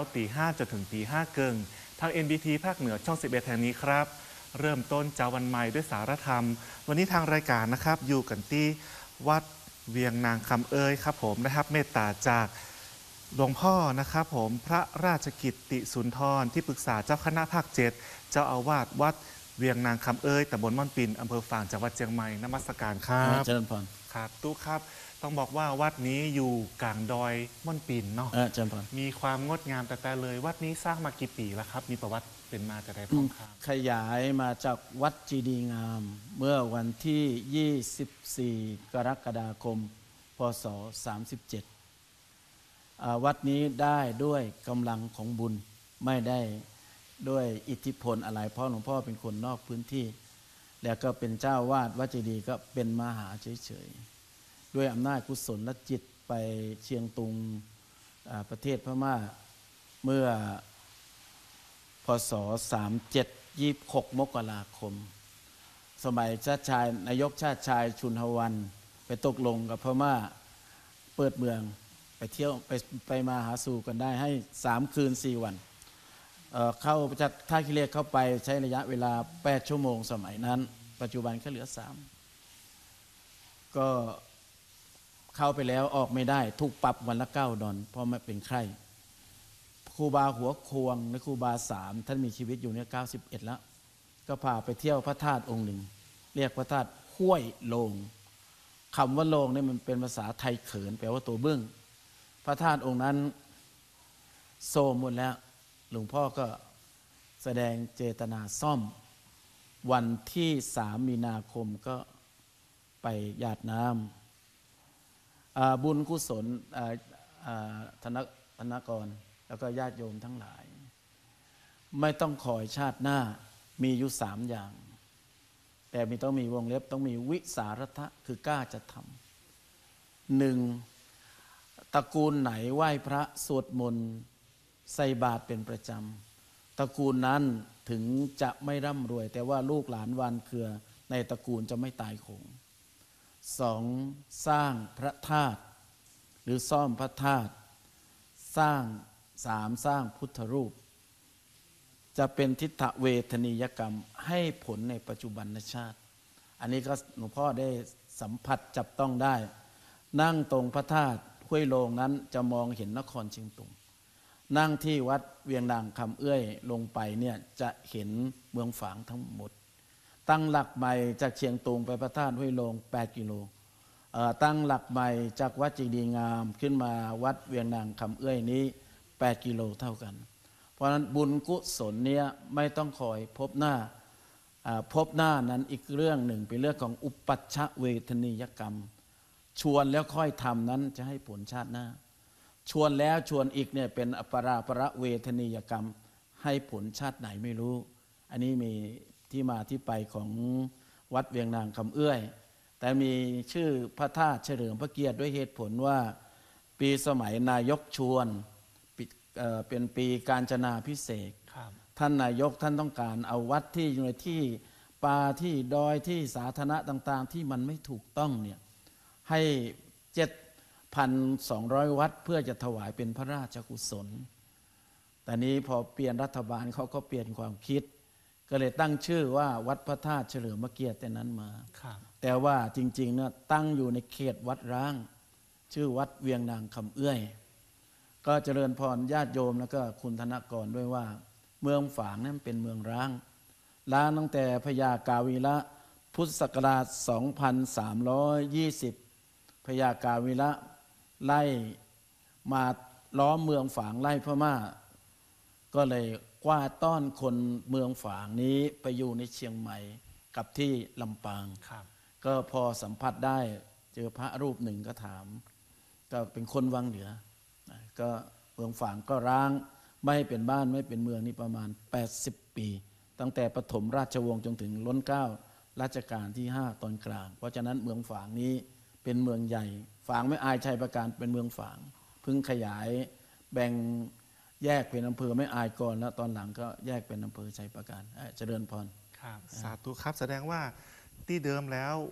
ตี 5จนถึงตี 5เกิงทาง NBT ภาคเหนือช่อง 11 แห่งนี้ครับเริ่มต้นเจ้าวันใหม่ด้วยสารธรรมวันนี้ทางรายการนะครับอยู่กันที่วัดเวียงนางคำเอยครับผมนะครับเมตตาจากหลวงพ่อนะครับผมพระราชกิตติสุนทรที่ปรึกษาเจ้าคณะภาค 7เจ้าอาวาสวัดเวียงนางคำเอยตำบลม่อนปินอำเภอฝางจังหวัดเชียงใหม่นมัสการครับเจริญพรครับตู้ครับต้องบอกว่าวัดนี้อยู่กลางดอยม่อนปินเนาะเจริญพรมีความงดงามแต่เลยวัดนี้สร้างมากี่ปีแล้วครับมีประวัติเป็นมาแต่ใดพ้องครับขยายมาจากวัดจีดีงามเมื่อวันที่ 24 กรกฎาคม พศ 37วัดนี้ได้ด้วยกำลังของบุญไม่ได้ด้วยอิทธิพลอะไรเพราะหลวงพ่อเป็นคนนอกพื้นที่แล้วก็เป็นเจ้าวาดวัดจีดีก็เป็นมหาเฉยๆด้วยอำนาจกุศลและจิตไปเชียงตุงประเทศพม่าเมื่อพศ37 26 มกราคมสมัยชาติชายนายกชาติชายชุนหวันไปตกลงกับพม่าเปิดเมืองไปเที่ยวไปมาหาสู่กันได้ให้3 คืน 4 วันเข้าจากท่าขี้เหล็กเข้าไปใช้ระยะเวลา8 ชั่วโมงสมัยนั้นปัจจุบันก็เหลือ3ก็เข้าไปแล้วออกไม่ได้ถูกปรับวันละ$9เพราะไม่เป็นไข้ครูบาหัวควงและครูบา3ท่านมีชีวิตอยู่เนี่ย91แล้วก็พาไปเที่ยวพระธาตุองค์หนึ่งเรียกพระธาตุห้วยโลงคำว่าโลงเนี่ยมันเป็นภาษาไทยเขินแปลว่าตัวบึ้งพระธาตุองค์นั้นโทรมหมดแล้วหลวงพ่อก็แสดงเจตนาซ่อมวันที่3 มีนาคมก็ไปหยาดน้ำบุญกุศลธนกรแล้วก็ญาติโยมทั้งหลายไม่ต้องคอยชาติหน้ามีอยู่3 อย่างแต่ต้องมีวงเล็บต้องมีวิสารทะคือกล้าจะทำ1ตระกูลไหนไหว้พระสวดมนต์ใส่บาตรเป็นประจำตระกูลนั้นถึงจะไม่ร่ำรวยแต่ว่าลูกหลานวานเครือในตระกูลจะไม่ตายโหง2สร้างพระธาตุหรือซ่อมพระธาตุสร้าง3สร้างพุทธรูปจะเป็นทิฏฐเวทนียกรรมให้ผลในปัจจุบันชาติอันนี้ก็หลวงพ่อได้สัมผัสจับต้องได้นั่งตรงพระธาตุห้วยโลงนั้นจะมองเห็นนครเชียงตุงนั่งที่วัดเวียงนางคำเอื้อยลงไปเนี่ยจะเห็นเมืองฝางทั้งหมดตั้งหลักใหม่จากเชียงตุงไปพระธาตุห้วยโลง8 กิโลตั้งหลักใหม่จากวัดจีดีงามขึ้นมาวัดเวียงนางคำเอื้อยนี้8 กิโลเท่ากันเพราะฉะนั้นบุญกุศลเนี้ยไม่ต้องคอยพบหน้านั้นอีกเรื่องหนึ่งเป็นเรื่องของอุปัชชเวทนียกรรมชวนแล้วค่อยทำนั้นจะให้ผลชาติหน้าชวนแล้วชวนอีกเนี่ยเป็นอปราประเวทนียกรรมให้ผลชาติไหนไม่รู้อันนี้มีที่มาที่ไปของวัดเวียงนางคำเอื้อยแต่มีชื่อพระธาตุเฉลิมพระเกียรติด้วยเหตุผลว่าปีสมัยนายกชวนเป็นปีกาญจนาภิเษกท่านนายกท่านต้องการเอาวัดที่อยู่ในที่ป่าที่ดอยที่สาธารณะต่างๆที่มันไม่ถูกต้องเนี่ยให้7,200 วัดเพื่อจะถวายเป็นพระราชกุศลแต่นี้พอเปลี่ยนรัฐบาลเขาก็เปลี่ยนความคิดก็เลยตั้งชื่อว่าวัดพระธาตุเฉลิมพระเกียรติแต่นั้นมาแต่ว่าจริงๆเนี่ยตั้งอยู่ในเขตวัดร้างชื่อวัดเวียงนางคำเอื้อยก็เจริญพรญาติโยมแล้วก็คุณธนกรด้วยว่าเมืองฝางนั้นเป็นเมืองร้างตั้งแต่พญากาวีระพุทธศักราช 2320 พญากาวีระไล่มาล้อมเมืองฝางไล่พม่าก็เลยกว้าต้อนคนเมืองฝางนี้ไปอยู่ในเชียงใหม่กับที่ลำปางก็พอสัมผัสได้เจอพระรูปหนึ่งก็ถามก็เป็นคนวังเหนือก็เมืองฝางก็ร้างไม่เป็นบ้านไม่เป็นเมืองนี่ประมาณ80 ปีตั้งแต่ปฐมราชวงศ์จนถึงล้นเกล้ารัชกาลที่5ตอนกลางเพราะฉะนั้นเมืองฝางนี้เป็นเมืองใหญ่ฝางไม่อายชัยประการเป็นเมืองฝางเพิ่งขยายแบ่งแยกเป็นอำเภอไม่อายก่อนแล้วตอนหลังก็แยกเป็นอำเภอชัยประการเจริญพรครับสาธุครับแสดงว่าที่เดิมแล้ว